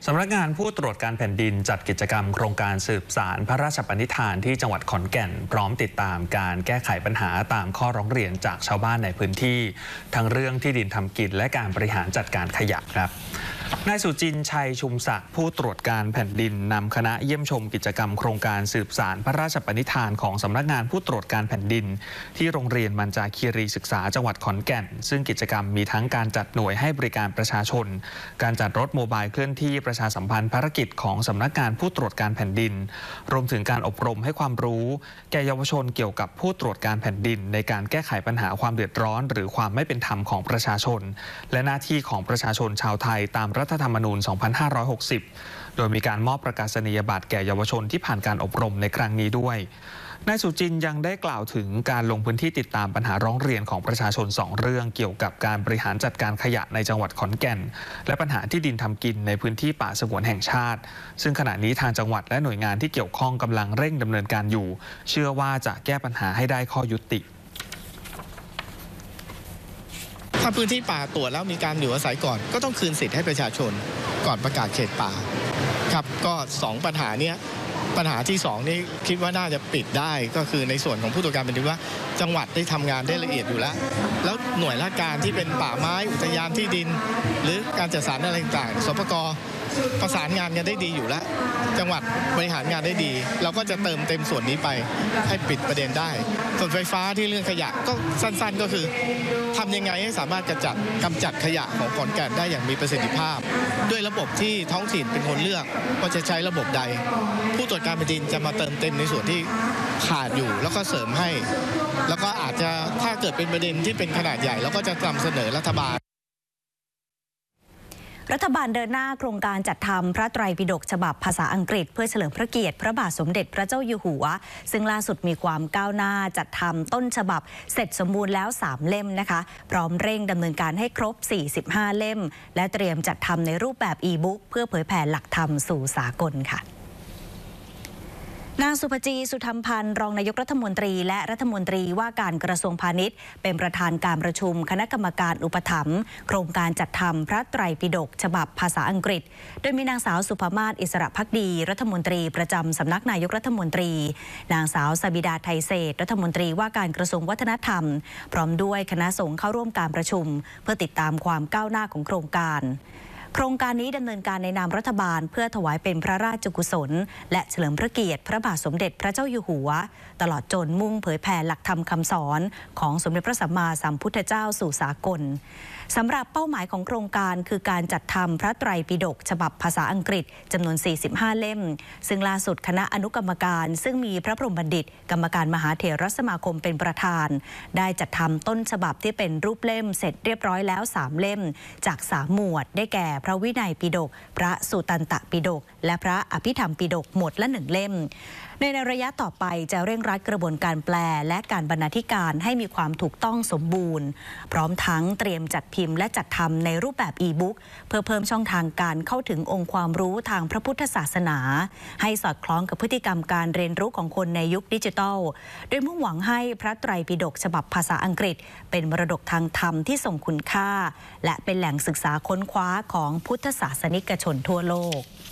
สำนักงานผู้ตรวจการแผ่นดินจัดกิจกรรมโครงการสืบสารพระราชปณิธานที่จังหวัดขอนแก่นพร้อมติดตามการแก้ไขปัญหาตามข้อร้องเรียนจากชาวบ้านในพื้นที่ทั้งเรื่องที่ดินทำกินและการบริหารจัดการขยะครับนายสุจินต์ชัยชุมศักดิ์ผู้ตรวจการแผ่นดินนำคณะเยี่ยมชมกิจกรรมโครงการสืบสารพระราชปณิธานของสำนักงานผู้ตรวจการแผ่นดินที่โรงเรียนมัญจาคีรีศึกษาจังหวัดขอนแก่นซึ่งกิจกรรมมีทั้งการจัดหน่วยให้บริการประชาชนการจัดรถโมบายเคลื่อนที่ประชาสัมพันธ์ภารกิจของสำนักงานผู้ตรวจการแผ่นดินรวมถึงการอบรมให้ความรู้แก่เยาวชนเกี่ยวกับผู้ตรวจการแผ่นดินในการแก้ไขปัญหาความเดือดร้อนหรือความไม่เป็นธรรมของประชาชนและหน้าที่ของประชาชนชาวไทยตามรัฐธรรมนูญ 2560 โดยมีการมอบประกาศนียบัตรแก่เยาวชนที่ผ่านการอบรมในครั้งนี้ด้วยนายสุจินต์ยังได้กล่าวถึงการลงพื้นที่ติดตามปัญหาร้องเรียนของประชาชน2เรื่องเกี่ยวกับการบริหารจัดการขยะในจังหวัดขอนแก่นและปัญหาที่ดินทำกินในพื้นที่ป่าสงวนแห่งชาติซึ่งขณะนี้ทางจังหวัดและหน่วยงานที่เกี่ยวข้องกำลังเร่งดำเนินการอยู่เชื่อว่าจะแก้ปัญหาให้ได้ข้อยุติถ้าพื้นที่ป่าตรวจแล้วมีการอยู่อาศัยก่อนก็ต้องคืนสิทธิ์ให้ประชาชนก่อนประกาศเขตป่าครับก็2ปัญหาเนี้ยปัญหาที่2นี่คิดว่าน่าจะปิดได้ก็คือในส่วนของผู้ตรวจการแผ่นดินว่าจังหวัดได้ทำงานได้ละเอียดอยู่แล้วหน่วยราชการที่เป็นป่าไม้อุทยานที่ดินหรือการจัดสรรอะไรต่างๆสปก.ประสานงานกันได้ดีอยู่แล้วจังหวัดบริหารงานได้ดีเราก็จะเติมเต็มส่วนนี้ไปให้ปิดประเด็นได้ส่วนไฟฟ้าที่เรื่องขยะก็สั้นๆก็คือทำยังไงให้สามารถกำจัดขยะของขอนแก่นได้อย่างมีประสิทธิภาพด้วยระบบที่ท้องถิ่นเป็นคนเลือกว่าจะใช้ระบบใดผู้ตรวจการแผ่นดินจะมาเติมเต็มในส่วนที่ขาดอยู่แล้วก็เสริมให้แล้วก็อาจจะถ้าเกิดเป็นประเด็นที่เป็นขนาดใหญ่แล้วก็จะนำเสนอรัฐบาลรัฐบาลเดินหน้าโครงการจัดทำพระไตรปิฎกฉบับภาษาอังกฤษเพื่อเฉลิมพระเกียรติพระบาทสมเด็จพระเจ้าอยู่หัวซึ่งล่าสุดมีความก้าวหน้าจัดทำต้นฉบับเสร็จสมบูรณ์แล้ว3เล่มนะคะพร้อมเร่งดำเนินการให้ครบ45เล่มและเตรียมจัดทำในรูปแบบอีบุ๊กเพื่อเผยแผ่หลักธรรมสู่สากลค่ะนางสุภจีสุธรรมพันธ์รองนายกรัฐมนตรีและรัฐมนตรีว่าการกระทรวงพาณิชย์เป็นประธานการประชุมคณะกรรมการอุปถัมภ์โครงการจัดทำพระไตรปิฎกฉบับภาษาอังกฤษโดยมีนางสาวสุภมาศอิสระภักดีรัฐมนตรีประจำสำนักนายกรัฐมนตรีนางสาวสบิดาไทยเศรษฐ์รัฐมนตรีว่าการกระทรวงวัฒนธรรมพร้อมด้วยคณะสงฆ์เข้าร่วมการประชุมเพื่อติดตามความก้าวหน้าของโครงการโครงการนี้ดำเนินการในนามรัฐบาลเพื่อถวายเป็นพระราชกุศลและเฉลิมพระเกียรติพระบาทสมเด็จพระเจ้าอยู่หัวตลอดจนมุ่งเผยแผ่หลักธรรมคำสอนของสมเด็จพระสัมมาสัมพุทธเจ้าสู่สากลสำหรับเป้าหมายของโครงการคือการจัดทำพระไตรปิฎกฉบับภาษาอังกฤษจำนวน45เล่มซึ่งล่าสุดคณะอนุกรรมการซึ่งมีพระพรหมบัณฑิตกรรมการมหาเถรสมาคมเป็นประธานได้จัดทำต้นฉบับที่เป็นรูปเล่มเสร็จเรียบร้อยแล้ว3เล่มจาก3หมวดได้แก่พระวินัยปิฎกพระสุตันตปิฎกและพระอภิธรรมปิฎกหมวดละ1เล่มในระยะต่อไปจะเร่งรัดกระบวนการแปลและการบรรณาธิการให้มีความถูกต้องสมบูรณ์พร้อมทั้งเตรียมจัดพิมพ์และจัดทำในรูปแบบอีบุ๊กเพื่อเพิ่มช่องทางการเข้าถึงองค์ความรู้ทางพระพุทธศาสนาให้สอดคล้องกับพฤติกรรมการเรียนรู้ของคนในยุคดิจิทัลโดยมุ่งหวังให้พระไตรปิฎกฉบับภาษาอังกฤษเป็นมรดกทางธรรมที่ทรงคุณค่าและเป็นแหล่งศึกษาค้นคว้าของพุทธศาสนิกชนทั่วโลก